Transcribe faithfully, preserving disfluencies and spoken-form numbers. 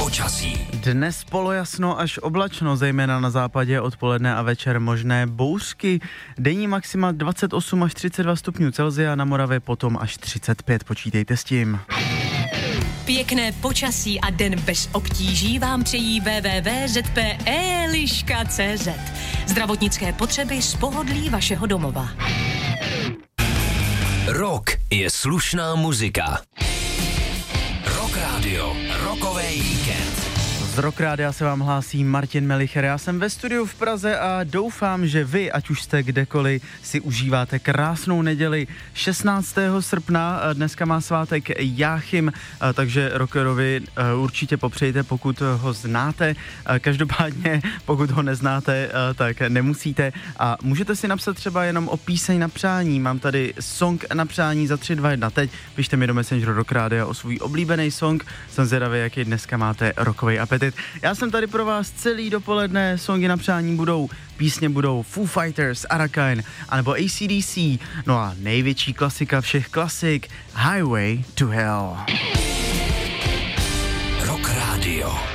počasí. Dnes polojasno až oblačno, zejména na západě, odpoledne a večer možné bouřky. Denní maxima dvacet osm až třicet dva stupňů Celsia, na Moravě potom až třicet pět, počítejte s tím. Pěkné počasí a den bez obtíží vám přejí w w w tečka z p e liška tečka c z. Zdravotnické potřeby z pohodlí vašeho domova. Rock je slušná muzika. Rock Radio, rokový víkend. Z Rock Rádia se vám hlásí Martin Melicher. Já jsem ve studiu v Praze a doufám, že vy, ať už jste kdekoliv, si užíváte krásnou neděli šestnáctého srpna. Dneska má svátek Jáchym, takže rockerovi určitě popřejte, pokud ho znáte. Každopádně, pokud ho neznáte, tak nemusíte. A můžete si napsat třeba jenom o píseň na přání. Mám tady song na přání za tři, dva, jedna. Teď pište mi do Messengeru Rock Rádia o svůj oblíbený song. Jsem zvědavý, jaký dneska máte rockový apetit. Já jsem tady pro vás celý dopoledne, songy na přání budou, písně budou Foo Fighters, Arrakine, anebo A C D C, no a největší klasika všech klasik, Highway to Hell. Rock Radio.